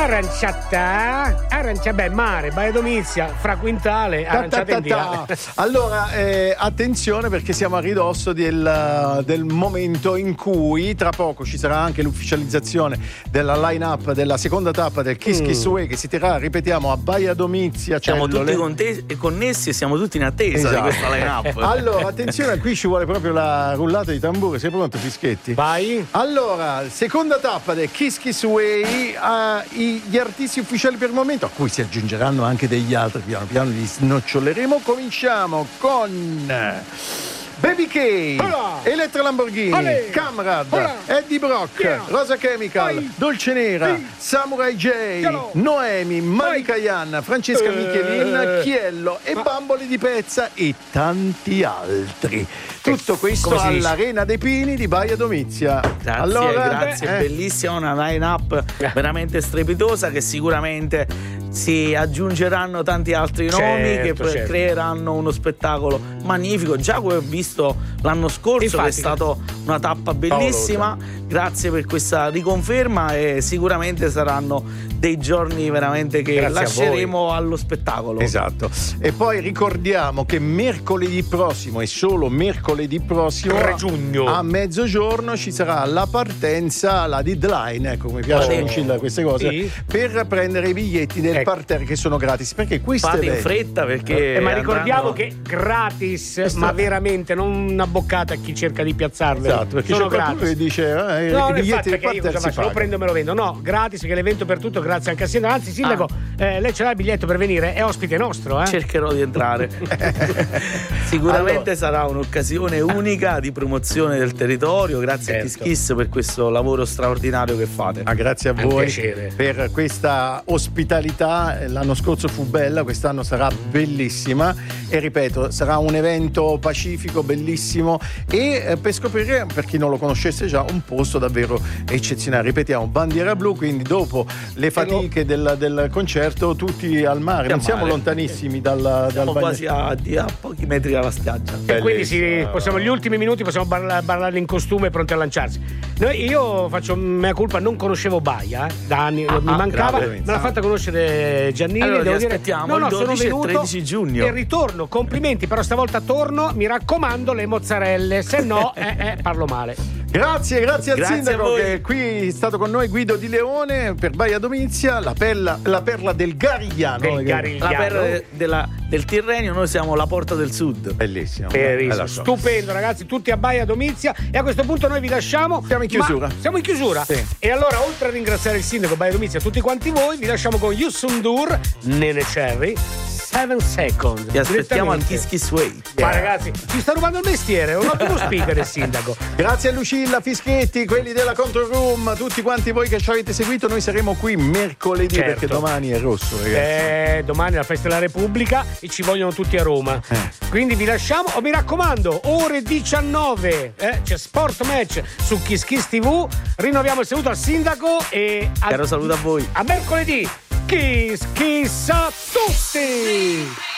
Arancia, beh, mare, Baia Domizia, fra Quintale, aranciata in via. Allora, attenzione perché siamo a ridosso del momento in cui tra poco ci sarà anche l'ufficializzazione della line-up della seconda tappa del Kiss Kiss Way che si terrà, ripetiamo, a Baia Domizia. Siamo tutti connessi e siamo tutti in attesa di questa line-up. Allora, attenzione, qui ci vuole proprio la rullata di tamburo. Sei pronto, Fischetti? Vai. Allora, seconda tappa del Kiss Kiss Way, gli artisti ufficiali per il momento, a cui si aggiungeranno anche degli altri, piano piano li snoccioleremo. Cominciamo con Baby K, Elettra Lamborghini, Camrad, Eddie Brock, Rosa Chemical, Dolce Nera, Samurai J, Noemi, Monica Ianna, Francesca Michelin, Chiello e Bambole di Pezza e tanti altri. Tutto questo all'Arena dei Pini di Baia Domizia. Grazie, bellissima, una line-up veramente strepitosa che sicuramente si aggiungeranno tanti altri nomi che creeranno uno spettacolo magnifico. Già come ho visto l'anno scorso, che è stata una tappa bellissima. Grazie per questa riconferma e sicuramente saranno dei giorni veramente che lasceremo allo spettacolo. Esatto. E poi ricordiamo che mercoledì prossimo e solo mercoledì prossimo 3 giugno a mezzogiorno ci sarà la partenza, la deadline, ecco, mi piacciono queste cose, per prendere i biglietti del parterre che sono gratis, perché queste fate in fretta perché ma ricordiamo che gratis, ma veramente non una boccata a chi cerca di piazzarle. Esatto, perché sono c'è qualcuno gratis. che dice i biglietti del parterre si lo prendo e me lo vendo. No, gratis, perché l'evento per tutto, grazie anche a Sindaco. Anzi, Sindaco, lei ce l'ha il biglietto per venire, è ospite nostro, Cercherò di entrare. Sicuramente sarà un'occasione unica di promozione del territorio. Grazie a Kiss Kiss per questo lavoro straordinario che fate. Grazie a voi per questa ospitalità. L'anno scorso fu bella, quest'anno sarà bellissima e ripeto, sarà un evento pacifico, bellissimo e per scoprire, per chi non lo conoscesse già, un posto davvero eccezionale. Ripetiamo, bandiera blu, quindi dopo le fatiche del concerto tutti al mare, non siamo lontanissimi dal quasi a pochi metri dalla spiaggia. E quindi possiamo, gli ultimi minuti possiamo ballare in costume pronti a lanciarsi. Io faccio mea colpa, non conoscevo Baia da anni, mi mancava, me l'ha fatta conoscere Giannini. Allora devo ti aspettiamo il 12 e 13 giugno e ritorno, complimenti, però stavolta torno, mi raccomando le mozzarelle, se no parlo male. Grazie al sindaco che qui è stato con noi, Guido Di Leone, per Baia Domizia, la perla del Garigliano. La perla del Tirrenio, noi siamo la porta del sud. Bellissimo. Stupendo, ragazzi, tutti a Baia Domizia. E a questo punto noi vi lasciamo. Siamo in chiusura. Sì. E allora, oltre a ringraziare il sindaco Baia Domizia e tutti quanti voi, vi lasciamo con Youssou N'Dour, Nene Cherry, 7 Seconds. Ti aspettiamo al Kiss Kiss Way. Ma ragazzi, ci sta rubando il mestiere, è un ottimo speaker il sindaco. Grazie a Lucilla, Fischetti, quelli della Control Room, tutti quanti voi che ci avete seguito. Noi saremo qui mercoledì perché domani è rosso, ragazzi. Domani è la festa della Repubblica e ci vogliono tutti a Roma. Quindi vi lasciamo, mi raccomando, ore 19 c'è Sport Match su Kiss Kiss TV. Rinnoviamo il saluto al sindaco e caro saluto a voi. A mercoledì. Kiss Kiss a tutti!